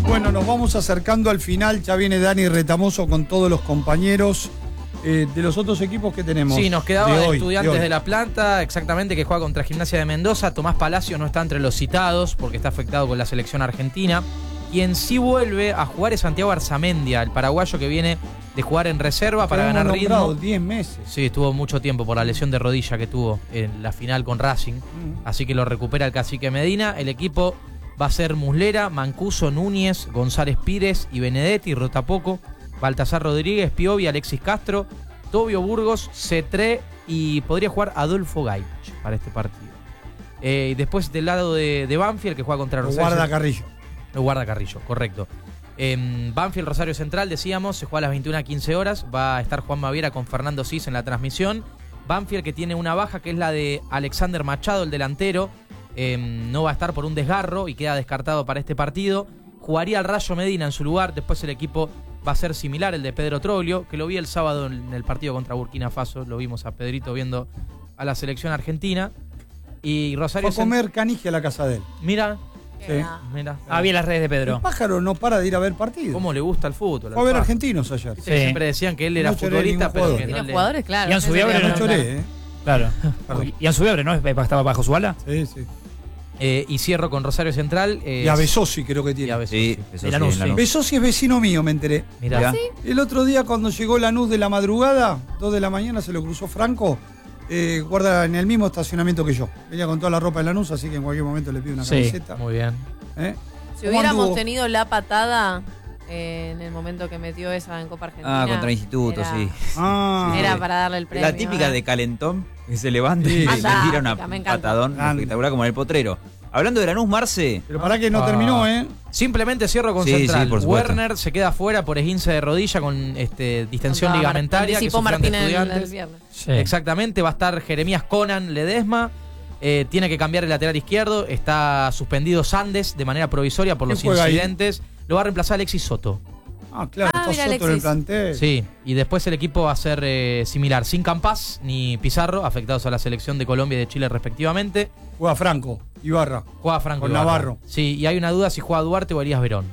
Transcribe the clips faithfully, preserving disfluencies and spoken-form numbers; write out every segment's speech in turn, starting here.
Bueno, nos vamos acercando al final. Ya viene Dani Retamoso con todos los compañeros. Eh, de los otros equipos que tenemos. Sí, nos quedaba de hoy, Estudiantes de, de La Plata, exactamente, que juega contra Gimnasia de Mendoza. Tomás Palacios no está entre los citados porque está afectado con la selección argentina. Quien sí vuelve a jugar es Santiago Arzamendia, el paraguayo que viene de jugar en reserva para ganar ritmo. diez meses. Sí, estuvo mucho tiempo por la lesión de rodilla que tuvo en la final con Racing. Mm. Así que lo recupera el cacique Medina. El equipo va a ser Muslera, Mancuso, Núñez, González Pires y Benedetti, Rotapoco, Baltasar Rodríguez, Piovi, Alexis Castro, Tobio Burgos, Cetré y podría jugar Adolfo Gaich para este partido. Eh, y después del lado de, de Banfield, que juega contra Rosario. Guarda Carrillo. No, guarda Carrillo, correcto. En Banfield, Rosario Central, decíamos, se juega a las veintiuna a quince horas. Va a estar Juan Maviera con Fernando Cis en la transmisión. Banfield que tiene una baja, que es la de Alexander Machado, el delantero. Eh, no va a estar por un desgarro y queda descartado para este partido. Jugaría el Rayo Medina en su lugar. Después el equipo va a ser similar, el de Pedro Troglio, que lo vi el sábado en el partido contra Burkina Faso. Lo vimos a Pedrito viendo a la selección argentina. Y Rosario Fue a comer canigia a la casa de él. Mira, Sí. mira. Ah, vi las redes de Pedro. El pájaro no para de ir a ver partidos. ¿Cómo le gusta el fútbol? Fue a ver argentinos ayer. Sí. Siempre decían que él era No lloré futbolista, ningún pero jugador. que Y no los le... jugadores, claro. Y Ansu eso Fibra quería No no preguntar. lloré, ¿eh? Claro. Perdón. Y Ansu Fibra, ¿no? ¿Estaba bajo su ala? Sí, sí. Eh, y cierro con Rosario Central. Eh, Y a Besosi creo que y tiene. a Besosi. Sí, eso De sí, Lanús, en Lanús. Besosi es vecino mío, me enteré. Mirá. Mirá. El otro día cuando llegó Lanús de la madrugada, dos de la mañana, se lo cruzó Franco, eh, guarda en el mismo estacionamiento que yo. Venía con toda la ropa de Lanús, así que en cualquier momento le pido una Sí. camiseta. Muy bien. ¿Eh? Si ¿Cómo hubiéramos anduvo? tenido la patada eh, en el momento que metió esa en Copa Argentina. Ah, contra Instituto, era- sí. Ah, Era para darle el premio. La típica ¿eh? de calentón, que se levanta y Sí. le Fantástica, tira una me encanta. patadón Grande. espectacular como en el potrero. Hablando de Lanús, Marce, Pero para que no Ah. terminó, ¿eh? Simplemente cierro con Sí, Central. sí, por supuesto. Werner se queda fuera por esguince de rodilla con este, distensión Contra Mar- ligamentaria. Que anticipó sufrió ante Martín el, el Estudiantes. viernes. Sí. Exactamente, va a estar Jeremías Conan Ledesma. Eh, tiene que cambiar el lateral izquierdo. Está suspendido Sandes de manera provisoria por ¿Quién los juega ahí? incidentes. Lo va a reemplazar Alexis Soto. Ah, claro, Ah, está mira, Soto en el Alexis. plantel. Sí, y después el equipo va a ser eh, similar. Sin Campas ni Pizarro, afectados a la selección de Colombia y de Chile respectivamente. Juega Franco, Ibarra. Juega Franco Con Ibarra. Navarro. Sí, y hay una duda si juega Duarte o Elías Verón.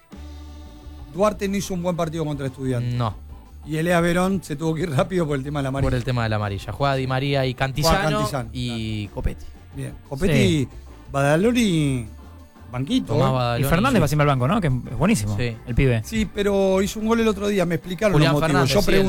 Duarte no hizo un buen partido contra Estudiantes. No, Y Elea Verón se tuvo que ir rápido por el tema de la amarilla. por el tema de la amarilla. Juega Di María y Cantizano, Juega Cantizano, y Copetti. Bien. Copetti, Badaloni, banquito. Tomás ¿eh? Badaloni, Y Fernández sí. va siempre al banco, ¿no? Que es buenísimo. Sí. El pibe. Sí, pero hizo un gol el otro día. Me explicaron Julián los motivos. Fernández, Yo sí, pregunté.